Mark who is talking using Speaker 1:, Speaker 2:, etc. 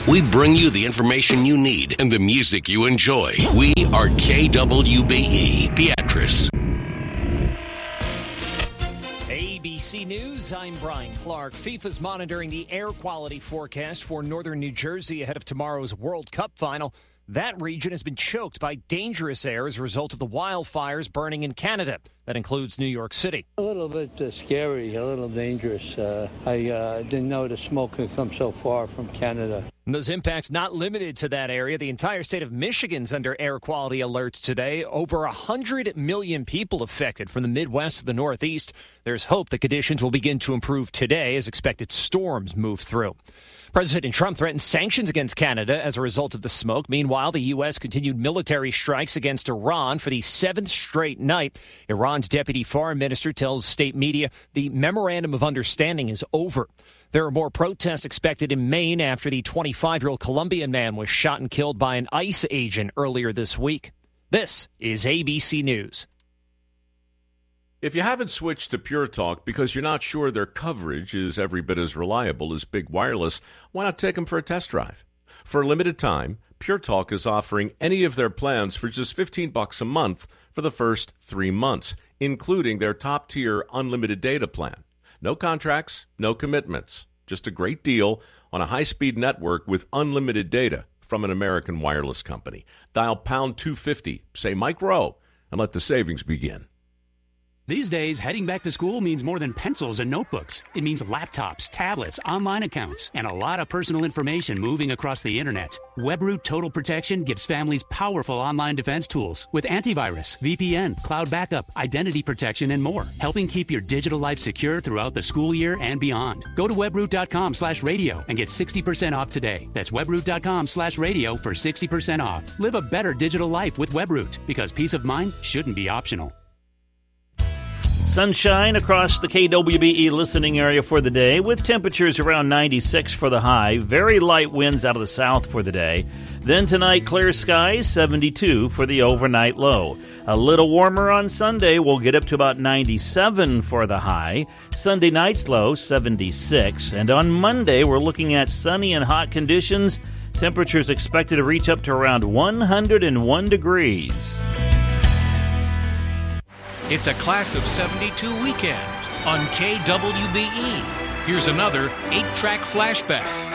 Speaker 1: We bring you the information you need and the music you enjoy. We are KWBE Beatrice.
Speaker 2: ABC News, I'm Brian Clark. FIFA's monitoring the air quality forecast for northern New Jersey ahead of tomorrow's World Cup final. That region has been choked by dangerous air as a result of the wildfires burning in Canada. That includes New York City.
Speaker 3: A little bit scary, a little dangerous. I didn't know the smoke could come so far from Canada.
Speaker 2: And those impacts not limited to that area. The entire state of Michigan's under air quality alerts today. Over 100 million people affected from the Midwest to the Northeast. There's hope the conditions will begin to improve today as expected storms move through. President Trump threatened sanctions against Canada as a result of the smoke. Meanwhile, the U.S. continued military strikes against Iran for the seventh straight night. Iran's deputy foreign minister tells state media the memorandum of understanding is over. There are more protests expected in Maine after the 25-year-old Colombian man was shot and killed by an ICE agent earlier this week. This is ABC News.
Speaker 4: If you haven't switched to Pure Talk because you're not sure their coverage is every bit as reliable as Big Wireless, why not take them for a test drive? For a limited time, Pure Talk is offering any of their plans for just $15 a month for the first 3 months, including their top-tier unlimited data plan. No contracts, no commitments. Just a great deal on a high-speed network with unlimited data from an American wireless company. Dial pound 250, say Mike Rowe, and let the savings begin.
Speaker 5: These days, heading back to school means more than pencils and notebooks. It means laptops, tablets, online accounts, and a lot of personal information moving across the internet. WebRoot Total Protection gives families powerful online defense tools with antivirus, VPN, cloud backup, identity protection, and more, helping keep your digital life secure throughout the school year and beyond. Go to webroot.com/radio and get 60% off today. That's webroot.com/radio for 60% off. Live a better digital life with WebRoot, because peace of mind shouldn't be optional.
Speaker 6: Sunshine across the KWBE listening area for the day, with temperatures around 96 for the high. Very light winds out of the south for the day. Then tonight, clear skies, 72 for the overnight low. A little warmer on Sunday. We'll get up to about 97 for the high. Sunday night's low, 76. And on Monday, we're looking at sunny and hot conditions. Temperatures expected to reach up to around 101 degrees.
Speaker 7: It's a Class of 72 weekend on KWBE. Here's another 8-track flashback.